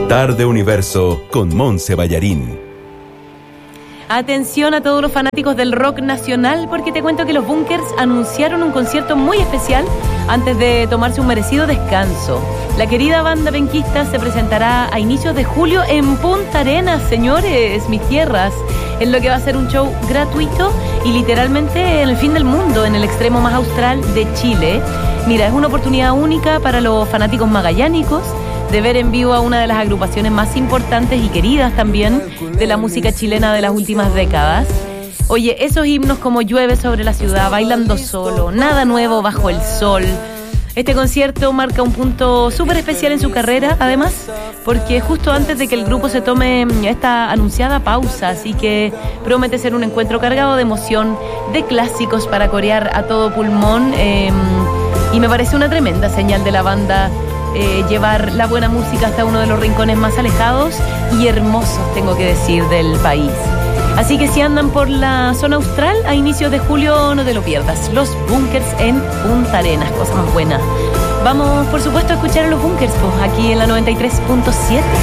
Tarde Universo con Monse Ballarín. Atención a todos los fanáticos del rock nacional, porque te cuento que los Bunkers anunciaron un concierto muy especial antes de tomarse un merecido descanso. La querida banda penquista se presentará a inicios de julio en Punta Arenas, señores, mis tierras, en lo que va a ser un show gratuito y literalmente en el fin del mundo, en el extremo más austral de Chile. Mira, es una oportunidad única para los fanáticos magallánicos de ver en vivo a una de las agrupaciones más importantes y queridas también de la música chilena de las últimas décadas. Oye, esos himnos como Llueve sobre la ciudad, Bailando solo, Nada nuevo bajo el sol. Este concierto marca un punto súper especial en su carrera, además, porque justo antes de que el grupo se tome esta anunciada pausa, así que promete ser un encuentro cargado de emoción, de clásicos para corear a todo pulmón, y me parece una tremenda señal de la banda llevar la buena música hasta uno de los rincones más alejados y hermosos, tengo que decir, del país. Así que si andan por la zona austral, a inicios de julio no te lo pierdas. Los Bunkers en Punta Arenas, cosa más buena. Vamos, por supuesto, a escuchar a los Bunkers, pues, aquí en la 93.7.